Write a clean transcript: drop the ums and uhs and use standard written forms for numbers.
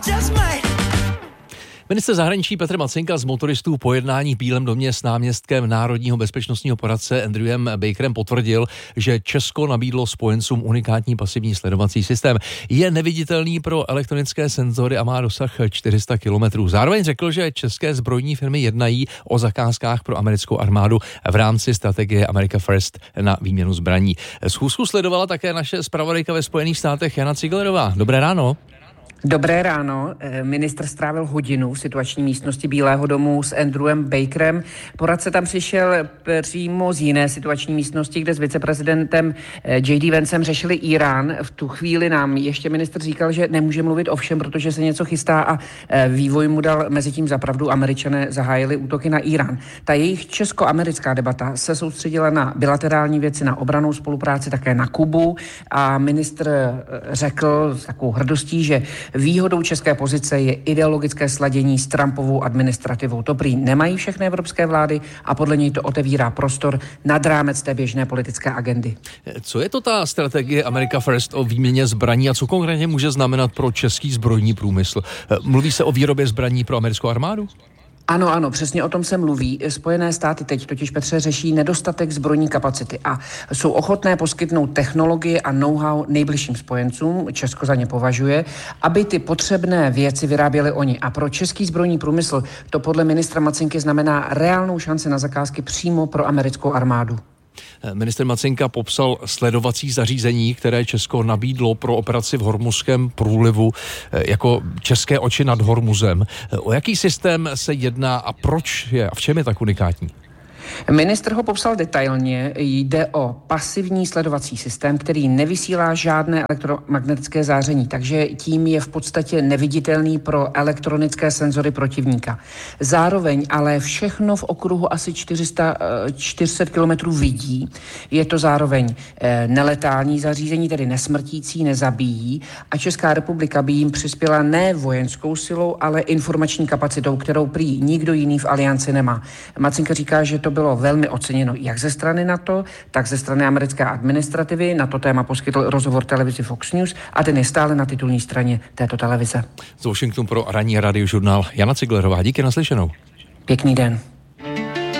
Ministr zahraničí Petr Macinka z motoristů po jednání v Bílém domě s náměstkem národního bezpečnostního poradce Andrewem Bakerem potvrdil, že Česko nabídlo spojencům unikátní pasivní sledovací systém. Je neviditelný pro elektronické senzory a má dosah 400 kilometrů. Zároveň řekl, že české zbrojní firmy jednají o zakázkách pro americkou armádu v rámci strategie America First na výměnu zbraní. Schůzku sledovala také naše zpravodajka ve Spojených státech Jana Ciglerová. Dobré ráno. Dobré ráno. Ministr strávil hodinu v situační místnosti Bílého domu s Andrewem Bakerem. Poradce tam přišel přímo z jiné situační místnosti, kde s viceprezidentem J.D. Vancem řešili Irán. V tu chvíli nám ještě ministr říkal, že nemůže mluvit o všem, protože se něco chystá a vývoj mu dal mezitím za pravdu. Američané zahájili útoky na Irán. Ta jejich česko-americká debata se soustředila na bilaterální věci, na obrannou spolupráci, také na Kubu a ministr řekl s takovou hrdostí, že výhodou české pozice je ideologické sladění s Trumpovou administrativou. To prý nemají všechny evropské vlády a podle něj to otevírá prostor nad rámec té běžné politické agendy. Co je to ta strategie America First o výměně zbraní a co konkrétně může znamenat pro český zbrojní průmysl? Mluví se o výrobě zbraní pro americkou armádu? Ano, přesně o tom se mluví. Spojené státy teď totiž, Petře, řeší nedostatek zbrojní kapacity a jsou ochotné poskytnout technologie a know-how nejbližším spojencům, Česko za ně považuje, aby ty potřebné věci vyráběli oni. A pro český zbrojní průmysl to podle ministra Macinky znamená reálnou šanci na zakázky přímo pro americkou armádu. Ministr Macinka popsal sledovací zařízení, které Česko nabídlo pro operaci v Hormuzském průlivu jako české oči nad Hormuzem. O jaký systém se jedná a proč je a v čem je tak unikátní? Ministr ho popsal detailně. Jde o pasivní sledovací systém, který nevysílá žádné elektromagnetické záření, takže tím je v podstatě neviditelný pro elektronické senzory protivníka. Zároveň ale všechno v okruhu asi 400 kilometrů vidí. Je to zároveň neletální zařízení, tedy nesmrtící, nezabíjí a Česká republika by jim přispěla ne vojenskou silou, ale informační kapacitou, kterou prý nikdo jiný v alianci nemá. Macinka říká, že to bylo velmi oceněno jak ze strany NATO, tak ze strany americké administrativy. Na to téma poskytl rozhovor televizi Fox News a ten je stále na titulní straně této televize. Z Washingtonu pro ranní radiožurnál Jana Ciglerová. Díky, naslyšenou. Pěkný den.